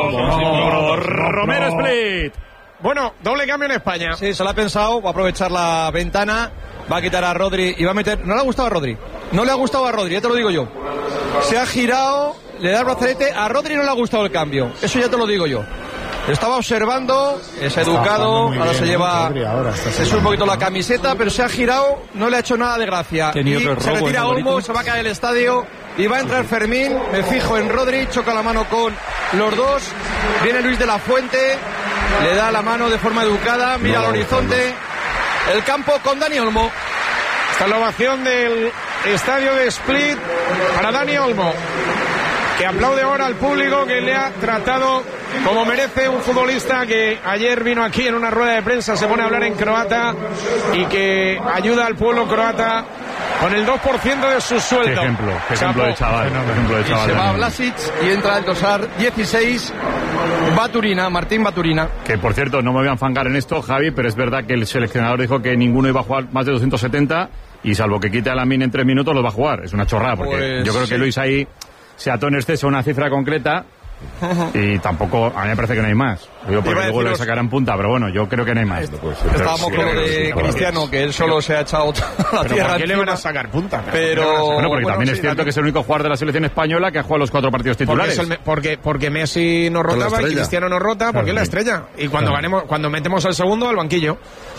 Pro. Romero Split. Bueno, doble cambio en España. Sí, se lo ha pensado, va a aprovechar la ventana, va a quitar a Rodri y va a meter... No le ha gustado a Rodri, ya te lo digo yo. Se ha girado, le da el brazalete, a Rodri no le ha gustado el cambio, eso ya te lo digo yo. Estaba observando, es educado, ahora se lleva... Se sube un poquito la camiseta, pero se ha girado, no le ha hecho nada de gracia. Y se retira Olmo, se va a caer el estadio y va a entrar Fermín, me fijo en Rodri, choca la mano con los dos, viene Luis de la Fuente, le da la mano de forma educada, mira al horizonte, el campo con Dani Olmo. Esta es la ovación del estadio de Split para Dani Olmo, que aplaude ahora al público que le ha tratado como merece un futbolista que ayer vino aquí en una rueda de prensa, se pone a hablar en croata y que ayuda al pueblo croata con el 2% de su sueldo. Qué ejemplo de chaval. Y se va Vlasic y entra el dorsal 16, Martín Baturina. Que por cierto, no me voy a enfangar en esto, Javi, pero es verdad que el seleccionador dijo que ninguno iba a jugar más de 270 y salvo que quite a Lamine en 3 minutos lo va a jugar. Es una chorrada, porque pues, yo creo que Luis ahí se ató en exceso a una cifra concreta. Y tampoco, a mí me parece que no hay más. Digo, porque luego le sacarán punta, pero bueno, yo creo que no hay más. Estábamos con lo de Cristiano, que él solo se ha echado la tierra. ¿Por qué le van a sacar punta? Bueno, porque también es cierto que es el único jugador de la selección española que ha jugado los 4 partidos titulares. Porque Messi no rotaba y Cristiano no rota, porque es la estrella. Y cuando metemos al segundo, al banquillo.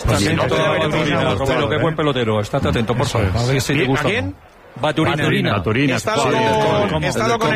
Pero qué buen pelotero, estate atento, por favor. ¿A quién? Baturina. He estado con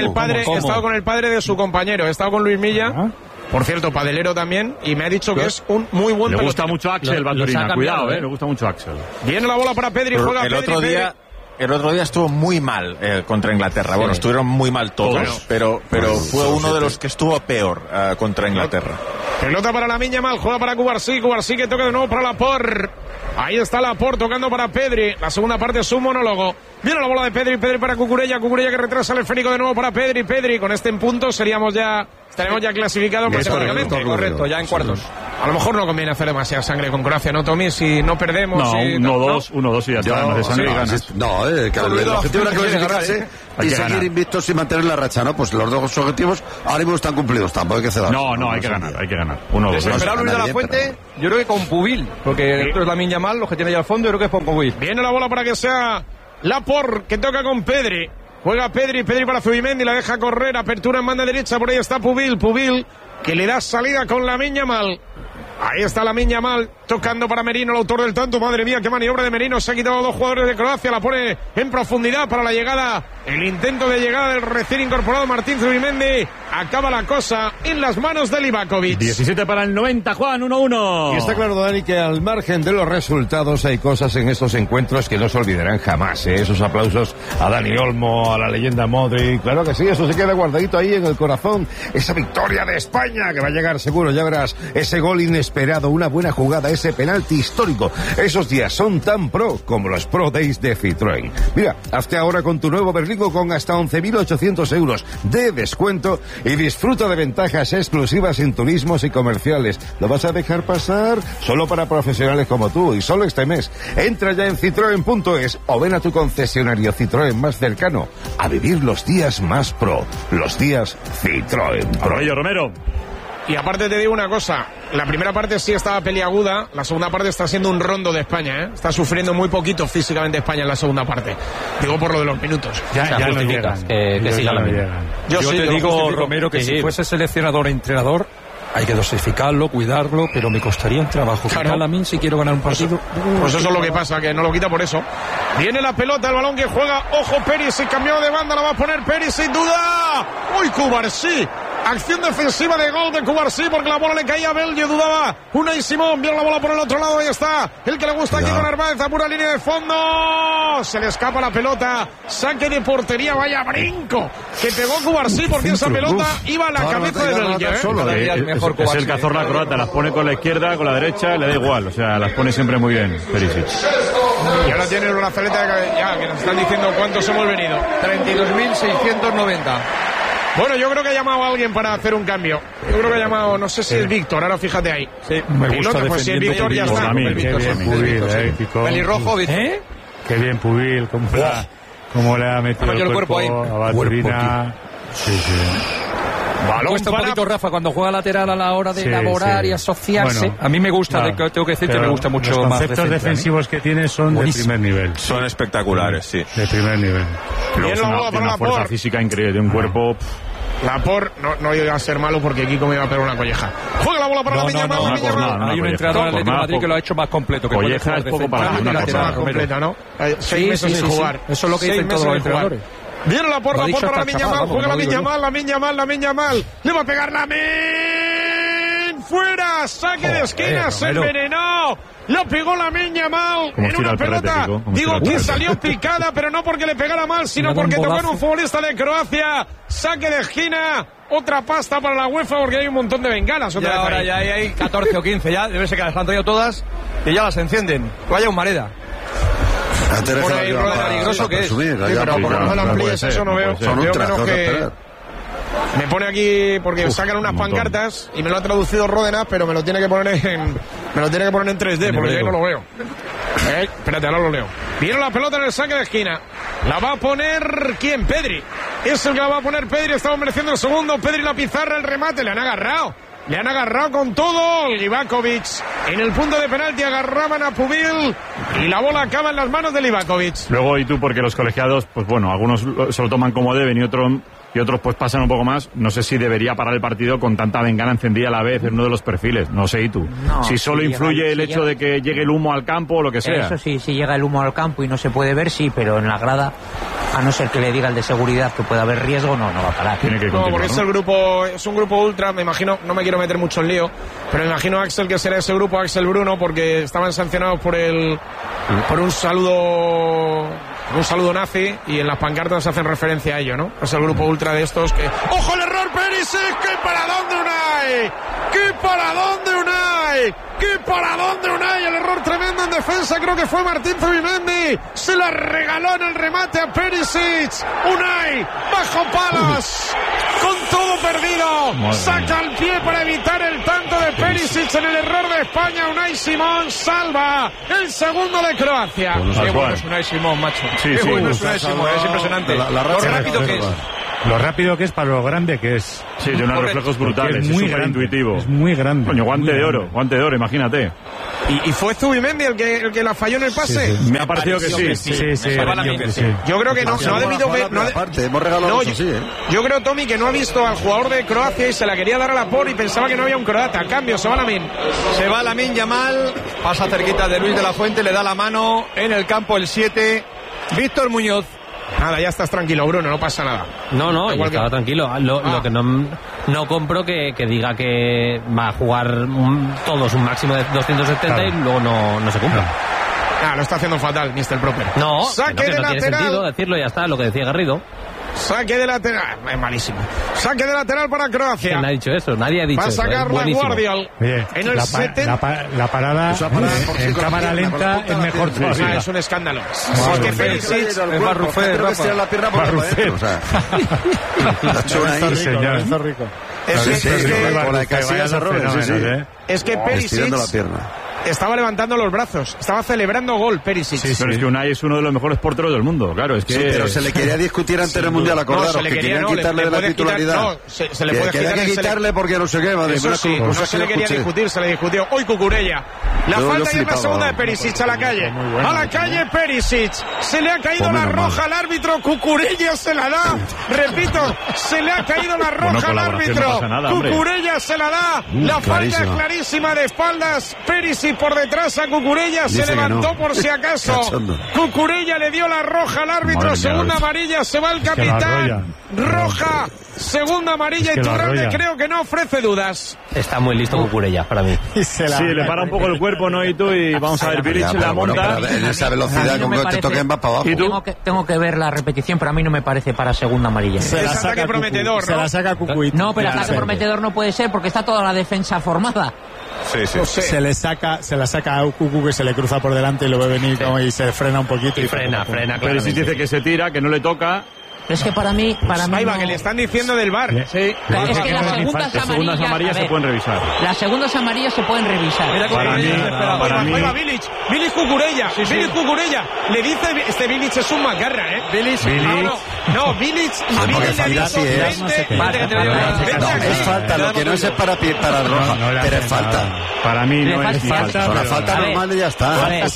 el padre de su compañero, he estado con Luis Milla, por cierto, padelero también, y me ha dicho que es un muy buen pelotero. Le gusta mucho Axel Baturina, cuidado, le gusta mucho Axel. Viene la bola para Pedri, juega Pedri. El otro día estuvo muy mal contra Inglaterra. Sí. Bueno, estuvieron muy mal todos, pero fue uno de los que estuvo peor contra Inglaterra. Pelota para Lamine Yamal, juega para Cubarsí que toca de nuevo para Laporte. Ahí está Laporte tocando para Pedri. La segunda parte es un monólogo. Viene la bola de Pedri para Cucurella que retrasa el esférico de nuevo para Pedri. Con este en punto estaremos ya clasificados matemáticamente. Correcto, ya en cuartos. A lo mejor no conviene hacer demasiada sangre con Croacia, ¿no, Tommy? Si no perdemos... No, 1-2 y ya está, no de sangre y ganas. No, que el objetivo era clasificarse y seguir invictos y mantener la racha, ¿no? Pues los dos objetivos ahora mismo están cumplidos, tampoco hay que ceder. No, hay que ganar. 1-2. Desesperado Luis de la Fuente, yo creo que con Pubil, porque esto es Lamine Yamal, los que tiene ahí al fondo, yo creo que es con Pubil. Viene la bola para que sea Laporte, que toca con Pedri. Juega Pedri para Zubimendi, la deja correr, apertura en banda derecha, por ahí está Pubil, que le da salida con Lamine Yamal. Ahí está Lamine Yamal, tocando para Merino, el autor del tanto. Madre mía, qué maniobra de Merino. Se ha quitado 2 jugadores de Croacia, la pone en profundidad para la llegada. El intento de llegada del recién incorporado Martín Zubimendi. Acaba la cosa en las manos de Livakovic. 17 para el 90, Juan, 1-1. Y está claro, Dani, que al margen de los resultados hay cosas en estos encuentros que no se olvidarán jamás, ¿eh? Esos aplausos a Dani Olmo, a la leyenda Modric. Claro que sí, eso se queda guardadito ahí en el corazón. Esa victoria de España que va a llegar seguro, ya verás. Ese gol inesperado, una buena jugada, ese penalti histórico. Esos días son tan pro como los Pro Days de Citroën. Mira, hazte ahora con tu nuevo Berlingo con hasta 11.800 euros de descuento y disfruta de ventajas exclusivas en turismos y comerciales. ¿Lo vas a dejar pasar? Solo para profesionales como tú y solo este mes. Entra ya en citroen.es o ven a tu concesionario Citroën más cercano a vivir los días más pro. Los días Citroën Pro. Romero. Y aparte te digo una cosa, la primera parte sí estaba peliaguda, la segunda parte está siendo un rondo de España, ¿eh? Está sufriendo muy poquito físicamente España en la segunda parte. Digo por lo de los minutos. Ya no llegan. Que siga la misma. Yo te digo, Romero, que si fuese seleccionador e entrenador, hay que dosificarlo, cuidarlo, pero me costaría un trabajo. Claro. A mí si quiero ganar un partido. Pues eso es lo que pasa, que no lo quita por eso. Viene la pelota, el balón que juega, ojo Perisic, cambiado de banda, la va a poner Perisic, duda. ¡Uy, Cubarsí! Acción defensiva de gol de Cubarsí porque la bola le caía a Belgio, dudaba Unai Simón, viene la bola por el otro lado, ahí está el que le gusta aquí con Arbaez, a pura línea de fondo, se le escapa la pelota, saque de portería, vaya brinco que pegó Cubarsí porque esa pelota iba a la cabeza de Belgio, es el cazorla croata, las pone con la izquierda, con la derecha, le da igual, o sea, las pone siempre muy bien Perisic. Y ahora tiene el brazalete ya, que nos están diciendo cuántos hemos venido. 32.690. Bueno, yo creo que ha llamado a alguien para hacer un cambio. Yo creo que ha llamado, no sé si es Víctor, ahora fíjate ahí. Sí, me gusta. Pues si es Víctor ya está. Qué bien Pubil, Pelirrojo, Víctor. Qué bien Pubil, cómo le ha metido el cuerpo ahí. A Baturina. Sí. Cuesta un poquito, Rafa, cuando juega lateral a la hora de elaborar y asociarse. Bueno, a mí me gusta, tengo que decir que me gusta mucho más. Los conceptos defensivos que tiene son de primer nivel. Son espectaculares, sí. De primer nivel. Luego es una fuerza física increíble, de un cuerpo... Laporte no iba a ser malo porque Kiko me iba a pegar una colleja. Juega la bola para Lamine Yamal. Hay un entrenador del Atlético de Madrid que lo ha hecho más completo. Que colleja es poco para una más completa, ¿no? 6 meses sin jugar. Eso es lo que dicen todos los entrenadores. Viene la porra para Lamine Yamal, juega Lamine Yamal. Le va a pegar Lamine. fuera. Saque de esquina, se envenenó. Lo pegó Lamine Yamal en una pelota. Digo que salió picada, pero no porque le pegara mal, sino porque tocó en un futbolista de Croacia. Saque de esquina. Otra pasta para la UEFA porque hay un montón de bengalas. Ya ahora ya hay 14 o 15 ya. Debe ser que las han traído todas y ya las encienden. Vaya un Mareda. Por ahí Rodena peligroso que es. Pero por lo menos amplíes eso no veo. Veo menos que... Me pone aquí porque sacan unas pancartas y me lo ha traducido Ródenas, pero me lo tiene que poner en 3D porque yo no lo veo. Espérate, ahora lo leo. Viene la pelota en el saque de esquina. La va a poner ¿quién? Pedri. Es el que la va a poner Pedri. Estaba mereciendo el segundo. Pedri la pizarra, el remate. Le han agarrado con todo. Livakovic en el punto de penalti agarraban a Pubil y la bola acaba en las manos de Livakovic. Luego, y tú, porque los colegiados, pues bueno, algunos se lo toman como deben y otros pues pasan un poco más. No sé si debería parar el partido con tanta bengala encendida a la vez en uno de los perfiles. No sé, ¿y tú? No, si solo influye el hecho de que llegue el humo al campo o lo que sea. Eso sí, si llega el humo al campo y no se puede ver, sí, pero en la grada, a no ser que le diga el de seguridad que pueda haber riesgo, no va a parar. Tiene que continuar, porque es un grupo ultra, me imagino, no me quiero meter mucho en lío, pero me imagino Axel que será ese grupo, Axel Bruno, porque estaban sancionados por un saludo nazi y en las pancartas hacen referencia a ello, ¿no? Es el grupo ultra de estos que... ¡Ojo el error, Perisic! ¡Qué paradón de Unai! ¡Qué paradón de Unai! ¡Qué paradón de Unai! El error tremendo en defensa, creo que fue Martín Zubimendi. Se la regaló en el remate a Perisic. Unai, bajo palas, con todo perdido. Saca el pie para evitar el tanto de Perisic en el error de España. Unai Simón salva el segundo de Croacia. Qué bueno es Unai Simón, macho. Sí, Qué bueno es Unai Simón, es impresionante. Lo rápido que es. Lo rápido que es para lo grande que es. Sí, de unos reflejos brutales, es muy intuitivo. Es muy grande. Coño, guante de oro, imagínate. ¿Y fue Zubimendi el que la falló en el pase? Sí. Me ha parecido que sí. Sí. Yo creo que no ha debido ver. Hemos regalado yo creo, Tommy, que no ha visto al jugador de Croacia y se la quería dar a la por y pensaba que no había un croata. A cambio, se va Lamine Yamal, pasa cerquita de Luis de la Fuente, le da la mano en el campo el 7, Víctor Muñoz. Nada, ya estás tranquilo, Bruno, no pasa nada. No, yo estaba tranquilo. Lo que no compro que diga que va a jugar todos un máximo de 270 y luego no se cumple. Lo está haciendo fatal, Mr. Proper. No, saque de no lateral. Tiene sentido decirlo, ya está, lo que decía Garrido. Saque de lateral, es malísimo. Saque de lateral para Croacia. ¿Quién ha dicho eso? Nadie ha dicho eso. Va a sacar la Guardiol. En el 7. La parada en cámara lenta es mejor todavía. Es un escándalo. Es que Perisic es Barrufet. La pierna por Barrufet. O sea, es que Perisic estaba levantando los brazos, estaba celebrando gol Perisic. Pero es que Unai es uno de los mejores porteros del mundo, claro, es que... Sí, pero se le quería discutir antes del Mundial, acordaros, que querían quitarle la titularidad. Se le puede quitar. Que quitarle porque no sé qué, madre. Eso sí, no se le quería discutir, se le discutió. Hoy Cucurella. La falta y en la segunda de Perisic a la calle. A la calle Perisic. Se le ha caído la roja al árbitro, Cucurella se la da. Repito, se le ha caído la roja al árbitro. Cucurella se la da. La falta clarísima de espaldas. Perisic por detrás a Cucurella, se levantó por si acaso. Cucurella le dio la roja al árbitro, segunda amarilla, se va el capitán. Roja, segunda amarilla y Turralde creo que no ofrece dudas. Está muy listo Cucurella para mí. Sí, le para un poco el cuerpo, ¿no? Y tú, y vamos a ver, Bilic la monta. En esa velocidad con que te toquen va para abajo. Tengo que ver la repetición, pero a mí no me parece para segunda amarilla. Se la saca prometedor, ¿no? Se la saca Cucuy. No, pero ataque prometedor no puede ser porque está toda la defensa formada. Sí. Se la saca a Cucu que se le cruza por delante y lo ve venir y se frena un poquito. Y frena. Pero si dice que se tira, que no le toca. Es que para mí ahí va, que le están diciendo del VAR. Sí. Es que las segundas amarillas se pueden revisar. Las segundas amarillas se pueden revisar. Para mí. Ahí va Bilic Cucurella. Bilic Cucurella. Le dice, este Bilic es un macarra, ¿eh? Bilic. No, Bilic le dice, es falta, lo que no es para roja, pero es falta. Para mí no es falta. Para falta normal y ya está.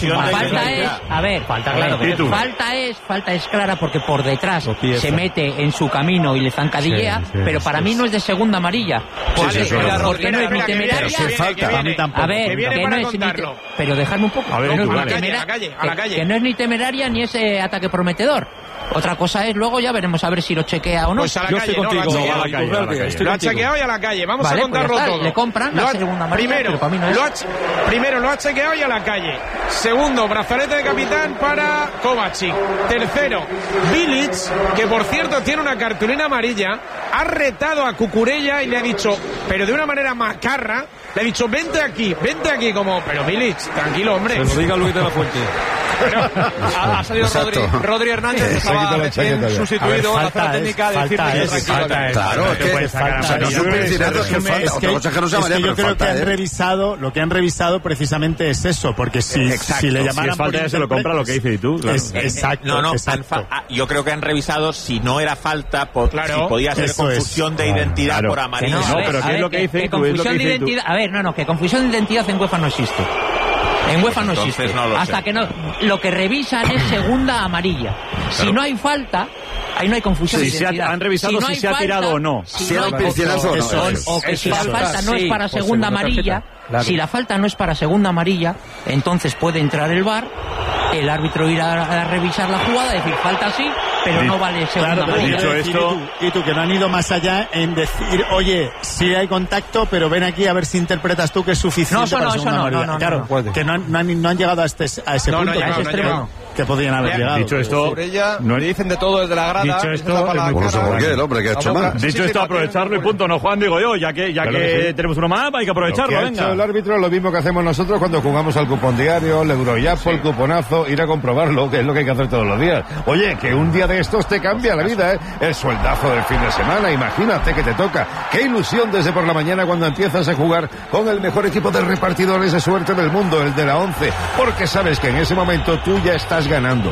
Falta es clara porque por detrás se mete en su camino y le zancadillea, pero para mí no es de segunda amarilla. Porque no es ni temeraria. A ver, que no es ni pero dejarme un poco. A la calle. Que no es ni temeraria ni ese ataque prometedor. Otra cosa es, luego ya veremos a ver si lo chequea o no. Pues a la calle, lo ha chequeado y a la calle. Vamos a contarlo pues todo. Le compran la segunda amarilla, pero para mí no es. Primero lo ha chequeado y a la calle. Segundo, brazalete de capitán para Kovacic. Tercero, Bilic, que por cierto tiene una cartulina amarilla, ha retado a Cucurella y le ha dicho, pero de una manera macarra, le ha dicho, vente aquí, como, pero Bilic, tranquilo, hombre. Se lo diga Luis de la Fuente. Pero ha salido Rodri Hernández, que estaba recién sustituido a la zona técnica de decir que claro, yo creo que han revisado, lo que han revisado precisamente es eso, porque si le llamaran si falta ya se lo compra lo que dices tú. Claro. Exacto. Yo creo que han revisado si no era falta, si podía ser confusión de identidad por amarillo. No, pero ¿qué es lo que dice tú? A ver, que confusión de identidad en UEFA no existe. En UEFA no existe. Hasta que no. Lo que revisan es segunda amarilla. Si no hay falta, ahí no hay confusión de identidad. Han revisado si se ha tirado o no. Si hay pincelazo o que si la falta no es para segunda amarilla, si la falta no es para segunda amarilla, entonces puede entrar el VAR, el árbitro irá a revisar la jugada, decir falta sí, pero no vale segunda amarilla. Dicho esto, y tú que no han ido más allá en decir, oye, sí hay contacto, pero ven aquí a ver si interpretas tú que es suficiente para segunda amarilla. Claro, que no han llegado a ese punto. Que podían haber llegado. Dicho esto, no le dicen de todo desde la grada. Dicho esto, ¿por qué el hombre que ha hecho mal? Dicho esto, aprovecharlo y punto. No, Juan, digo yo, ya que tenemos uno más, hay que aprovecharlo. Lo que ha hecho el árbitro es lo mismo que hacemos nosotros cuando jugamos al cupón diario, el Euroyapo, el cuponazo, ir a comprobarlo, que es lo que hay que hacer todos los días. Oye, que un día de estos te cambia la vida, ¿eh? El sueldazo del fin de semana, imagínate que te toca. Qué ilusión desde por la mañana cuando empiezas a jugar con el mejor equipo de repartidores de suerte del mundo, el de la 11, porque sabes que en ese momento tú ya estás ganando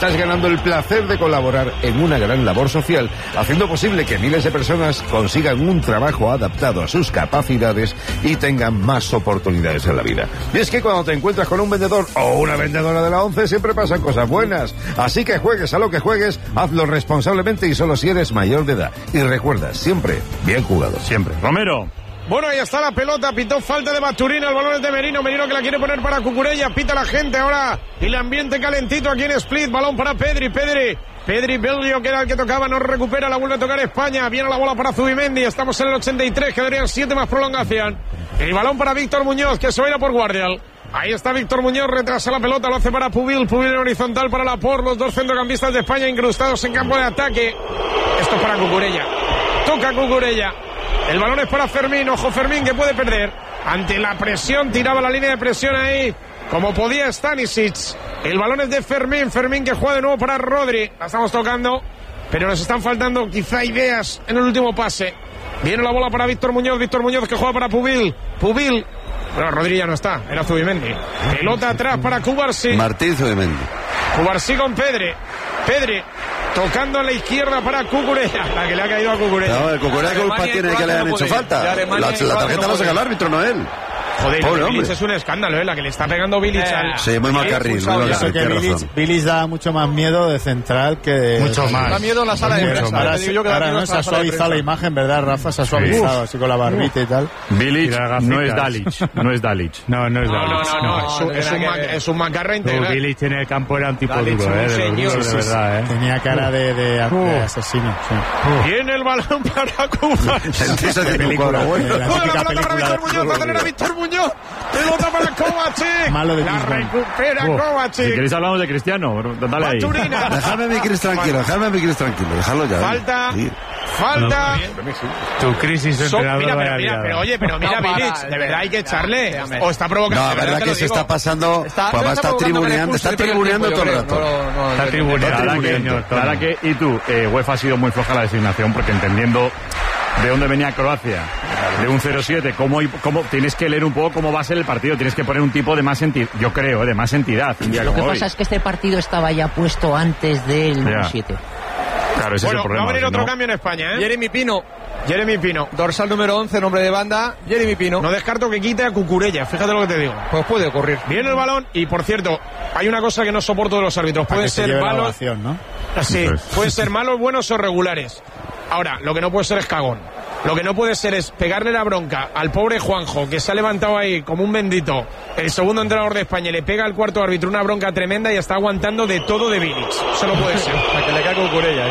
el placer de colaborar en una gran labor social, haciendo posible que miles de personas consigan un trabajo adaptado a sus capacidades y tengan más oportunidades en la vida. Y es que cuando te encuentras con un vendedor o una vendedora de la 11 siempre pasan cosas buenas, así que juegues a lo que juegues, hazlo responsablemente y solo si eres mayor de edad. Y recuerda, siempre bien jugado. Siempre. Romero. Bueno, ahí está la pelota, pitó falta de Basturina, el balón es de Merino que la quiere poner para Cucurella, pita la gente ahora, y el ambiente calentito aquí en Split, balón para Pedri, Belgio, que era el que tocaba, no recupera, la vuelve a tocar España, viene la bola para Zubimendi, estamos en el 83, quedarían 7 más prolongación, el balón para Víctor Muñoz, que se va a ir a por Guardial. Ahí está Víctor Muñoz, retrasa la pelota, lo hace para Pubil en horizontal para Laporte, los dos centrocampistas de España incrustados en campo de ataque. Esto es para Cucurella, toca Cucurella. El balón es para Fermín, ojo Fermín que puede perder. Ante la presión, tiraba la línea de presión ahí, como podía Stanisic. El balón es de Fermín que juega de nuevo para Rodri. La estamos tocando, pero nos están faltando quizá ideas en el último pase. Viene la bola para Víctor Muñoz que juega para Pubil. Bueno, Rodri ya no está, era Zubimendi. Pelota atrás para Cubarsí. Martín Zubimendi. Cubarsí con Pedri. Tocando a la izquierda para Cucurella, la que le ha caído a Cucurella. No, el Cucurella ¿qué culpa tiene que le hayan hecho falta? La tarjeta la saca el árbitro, no él. Joder, Bilic es un escándalo, la que le está pegando Bilic al... Sí, muy mal carril. Eso que Bilic da mucho más miedo de central que... Mucho más. Da miedo en la sala de prensa. Ahora no se ha suavizado la imagen, ¿verdad, Rafa? Se ha suavizado así con la barbita y tal. Bilic no es Dalic. No es Dalic. No es Dalic. Es un macarra integral. Bilic en el campo era un tipo duro, de verdad, Tenía cara de asesino. Viene el balón para Cuba. Esa película, bueno. La pelota para Víctor Muñoz. Pelota para Kovacic. Malo de la recupera Kovacic. Si queréis hablamos de Cristiano, dale ahí. Dejadme a mi Cris tranquilo, dejadlo ya. Falta. Tu crisis entrenador. Pero mira Bilic, de verdad hay que echarle. O está provocando. No, la verdad que se está pasando. Papá está tribuneando todo el rato. Está tribuneando. La verdad que, y tú, UEFA ha sido muy floja la designación porque entendiendo de dónde venía Croacia, de un 0-7, cómo tienes que leer un poco cómo va a ser el partido, tienes que poner un tipo de más entidad, yo creo, de más entidad. Lo que pasa es que este partido estaba ya puesto antes del 7. Claro, ese es el problema. Va a venir otro cambio en España, Jeremy Pino. número 11, nombre de banda, Jeremy Pino. No descarto que quite a Cucurella, fíjate lo que te digo. Pues puede ocurrir. Viene el balón y, por cierto, hay una cosa que no soporto de los árbitros. Pueden ser malos, ¿no? Sí, pueden ser malos, buenos o regulares. Ahora, lo que no puede ser es cagón. Lo que no puede ser es pegarle la bronca al pobre Juanjo, que se ha levantado ahí como un bendito, el segundo entrenador de España, y le pega al cuarto árbitro una bronca tremenda y está aguantando de todo de Bilic. Eso no puede ser. A que le cae Cucurella.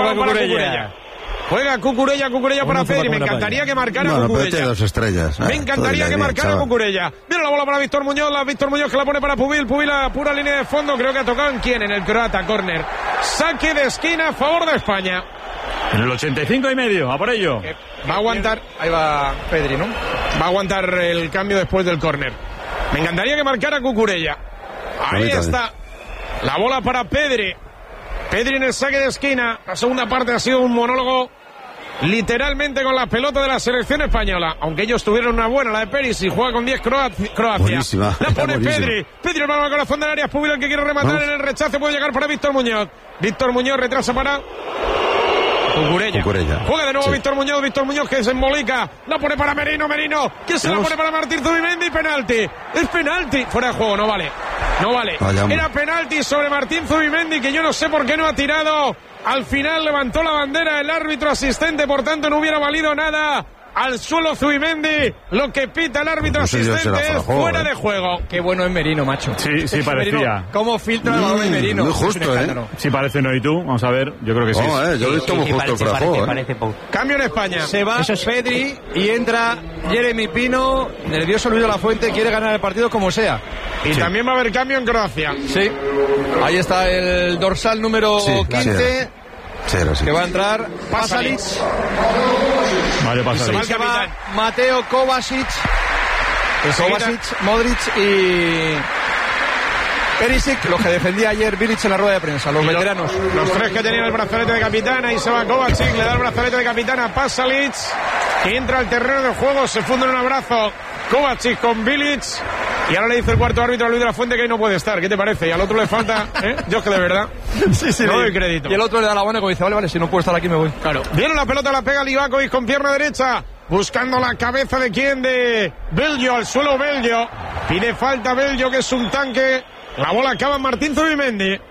Juega Cucurella para Pedri. Me encantaría que marcara Cucurella. Dos estrellas. Me encantaría que marcara Cucurella. Viene la bola para Víctor Muñoz que la pone para Pubil. Pubil a pura línea de fondo. Creo que ha tocado en quién, en el croata, córner. Saque de esquina a favor de España. En el 85,5, a por ello. Va a aguantar. Ahí va Pedri, ¿no? Va a aguantar el cambio después del córner. Me encantaría que marcara Cucurella. Ahí está. La bola para Pedri. Pedri en el saque de esquina. La segunda parte ha sido un monólogo literalmente con la pelota de la selección española. Aunque ellos tuvieron una buena, la de Perisic, juega con 10 Croacia. Buenísima. La pone Pedri. Pedri el balón al corazón del área. Es Pubil el que quiere rematar. En el rechace puede llegar para Víctor Muñoz. Víctor Muñoz retrasa para Cucurella. Juega de nuevo Víctor Muñoz que se embolica. La pone para Merino. ¿Quién se la pone para Martín Zubimendi? Penalti. Es penalti. Fuera de juego, no vale. Era penalti sobre Martín Zubimendi, que yo no sé por qué no ha tirado. Al final levantó la bandera el árbitro asistente, por tanto no hubiera valido nada. Al suelo Zubimendi, lo que pita el árbitro asistente es fuera de juego. Qué bueno es Merino, macho. Sí, parecía. Merino, ¿cómo filtra el balón de Merino? Muy justo, Sí parece, ¿no? ¿Y tú? Vamos a ver, yo creo que sí. Yo lo he visto muy justo el frajo, Cambio en España. Se va Pedri y entra Jeremy Pino. Nervioso Luis de la Fuente, quiere ganar el partido como sea. Y también va a haber cambio en Croacia. Sí. Ahí está el dorsal número 15. Que va a entrar Pasalic. Vale, Pasalic. Se va Mateo Kovacic, Modric y Perisic, los que defendía ayer Bilic en la rueda de prensa, los veteranos. Los tres que tenían el brazalete de capitán. Ahí se va Kovacic, le da el brazalete de capitán a Pasalic, que entra al terreno de juego, se funde en un abrazo Kovacic con Bilic. Y ahora le dice el cuarto árbitro a Luis de la Fuente que ahí no puede estar. ¿Qué te parece? Y al otro le falta, Yo es que de verdad no doy crédito. Y el otro le da la buena y dice, vale, si no puedo estar aquí me voy. Claro. Viene la pelota, la pega Livakovic con pierna derecha, buscando la cabeza de quién, de Belgio, al suelo Belgio. Pide falta Belgio, que es un tanque. La bola acaba en Martín Zubimendi.